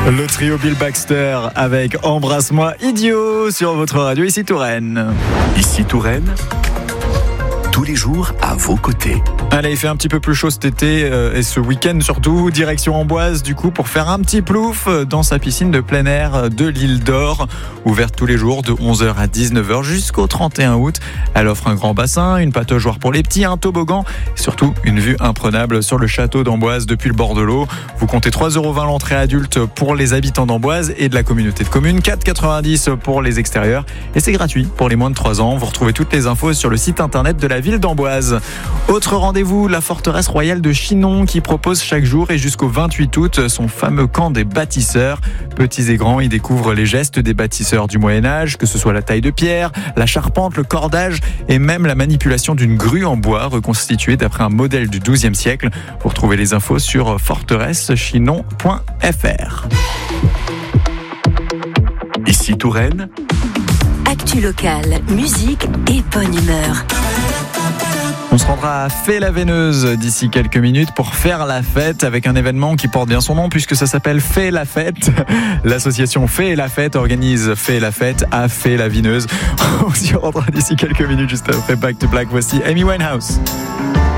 Le trio Bill Baxter avec Embrasse-moi idiot sur votre radio ici Touraine. Ici Touraine, tous les jours à vos côtés. Allez, il fait un petit peu plus chaud cet été et ce week-end surtout, direction Amboise du coup pour faire un petit plouf dans sa piscine de plein air de l'Île d'Or, ouverte tous les jours de 11h à 19h jusqu'au 31 août. Elle offre un grand bassin, une pataugeoire pour les petits, un toboggan et surtout une vue imprenable sur le château d'Amboise depuis le bord de l'eau. Vous comptez 3,20€ l'entrée adulte pour les habitants d'Amboise et de la communauté de communes, 4,90€ pour les extérieurs et c'est gratuit pour les moins de 3 ans. Vous retrouvez toutes les infos sur le site internet de la ville d'Amboise. Autre rendez-vous, la forteresse royale de Chinon qui propose chaque jour et jusqu'au 28 août son fameux camp des bâtisseurs. Petits et grands, y découvrent les gestes des bâtisseurs du Moyen-Âge, que ce soit la taille de pierre, la charpente, le cordage et même la manipulation d'une grue en bois reconstituée d'après un modèle du XIIe siècle. Vous retrouvez les infos sur forteressechinon.fr. Ici Touraine, Actu locale, musique et bonne humeur. On se rendra à Fay-la-Veineuse d'ici quelques minutes pour faire la fête avec un événement qui porte bien son nom puisque ça s'appelle Fay la Fête. L'association Fay la Fête organise Fay la Fête à Fay-la-Veineuse. On s'y rendra d'ici quelques minutes juste après Back to Black. Voici Amy Winehouse.